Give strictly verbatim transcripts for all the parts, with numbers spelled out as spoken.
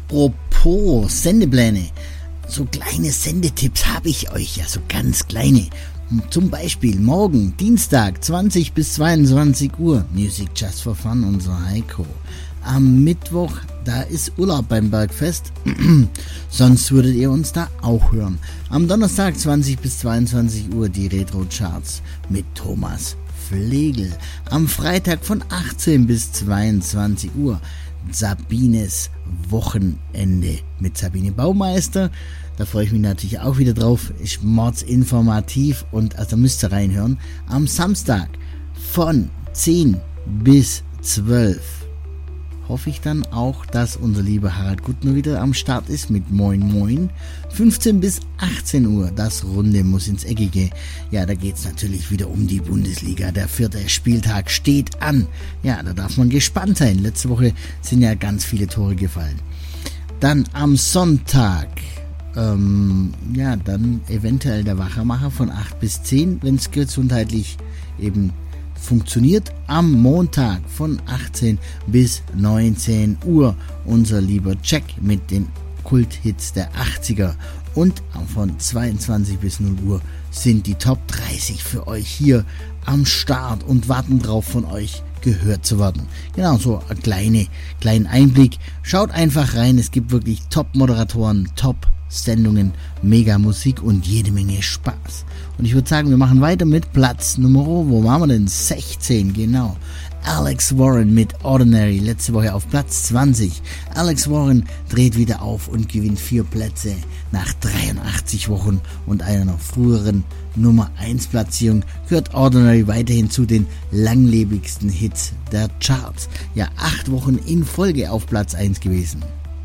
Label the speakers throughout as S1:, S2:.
S1: Apropos Sendepläne, so kleine Sendetipps habe ich euch, ja, so ganz kleine. Zum Beispiel morgen, Dienstag, zwanzig bis zweiundzwanzig Uhr, Music Just for Fun, unser Heiko. Am Mittwoch, da ist Urlaub beim Bergfest, sonst würdet ihr uns da auch hören. Am Donnerstag, zwanzig bis zweiundzwanzig Uhr, die Retro Charts mit Thomas Flegel. Am Freitag von achtzehn bis zweiundzwanzig Uhr, Sabines Wochenende mit Sabine Baumeister. Da freue ich mich natürlich auch wieder drauf. Ist mordsinformativ und also müsst ihr reinhören. Am Samstag von zehn bis zwölf hoffe ich dann auch, dass unser lieber Harald Guttner wieder am Start ist mit Moin Moin. fünfzehn bis achtzehn Uhr, das Runde muss ins Eckige. Ja, da geht's natürlich wieder um die Bundesliga. Der vierte Spieltag steht an. Ja, da darf man gespannt sein. Letzte Woche sind ja ganz viele Tore gefallen. Dann am Sonntag, ähm, ja, dann eventuell der Wachermacher von acht bis zehn, wenn es gesundheitlich eben funktioniert. Am Montag von achtzehn bis neunzehn Uhr unser lieber Jack mit den Kulthits der achtziger. Und von zweiundzwanzig bis null Uhr sind die Top dreißig für euch hier am Start und warten drauf, von euch gehört zu werden. Genau, so ein kleine, kleinen Einblick. Schaut einfach rein, es gibt wirklich Top-Moderatoren, Top-Sendungen, mega Musik und jede Menge Spaß. Und ich würde sagen, wir machen weiter mit Platz Nummer, wo waren wir denn? sechzehn, genau. Alex Warren mit Ordinary, letzte Woche auf Platz zwanzig. Alex Warren dreht wieder auf und gewinnt vier Plätze nach dreiundachtzig Wochen und einer noch früheren Nummer eins Platzierung. Gehört Ordinary weiterhin zu den langlebigsten Hits der Charts. Ja, acht Wochen in Folge auf Platz eins gewesen.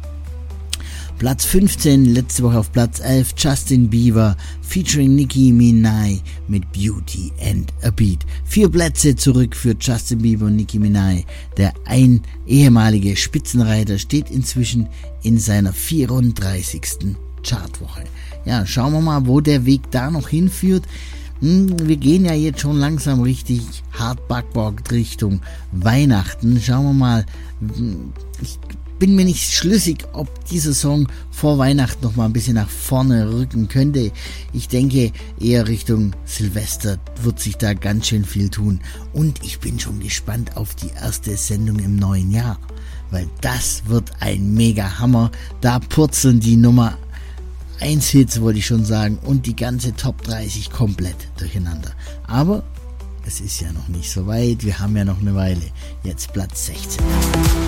S1: Platz fünfzehn, letzte Woche auf Platz elf, Justin Bieber featuring Nicki Minaj mit Beauty and a Beat. Vier Plätze zurück für Justin Bieber und Nicki Minaj. Der ein ehemalige Spitzenreiter steht inzwischen in seiner vierunddreißigsten Chartwoche. Ja, schauen wir mal, wo der Weg da noch hinführt. Wir gehen ja jetzt schon langsam richtig hart Backbock Richtung Weihnachten. Schauen wir mal. Ich bin mir nicht schlüssig, ob dieser Song vor Weihnachten noch mal ein bisschen nach vorne rücken könnte. Ich denke, eher Richtung Silvester wird sich da ganz schön viel tun. Und ich bin schon gespannt auf die erste Sendung im neuen Jahr, weil das wird ein mega Hammer. Da purzeln die Nummer eins Hits, wollte ich schon sagen, und die ganze Top dreißig komplett durcheinander. Aber es ist ja noch nicht so weit. Wir haben ja noch eine Weile. Jetzt Platz sechzehn.